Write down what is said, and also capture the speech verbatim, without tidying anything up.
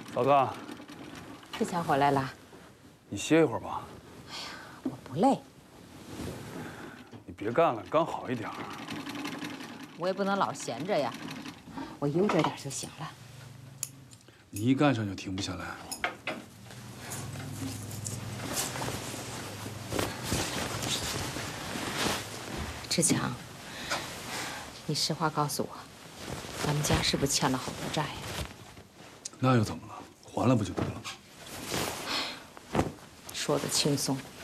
老哥， 志强回来了。 你歇一会儿吧。 哎呀，我不累。 你别干了，刚好一点儿。 我也不能老闲着呀，我悠着点就行了。 你一干上就停不下来。 志强，你实话告诉我，咱们家是不是欠了好多债呀？ 那又怎么了？还了不就得了吗？ 说的轻松，